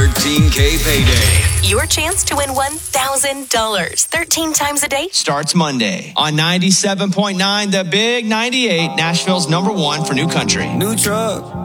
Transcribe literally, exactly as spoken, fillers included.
thirteen K payday. Your chance to win one thousand dollars thirteen times a day starts Monday on ninety-seven point nine, The Big ninety-eight, Nashville's number one for new country. New truck.